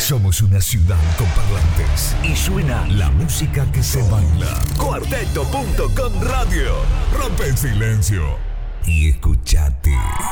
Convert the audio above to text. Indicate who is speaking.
Speaker 1: Somos una ciudad con parlantes y suena la música que se baila. Cuarteto.com Radio. Rompe el silencio y escuchate.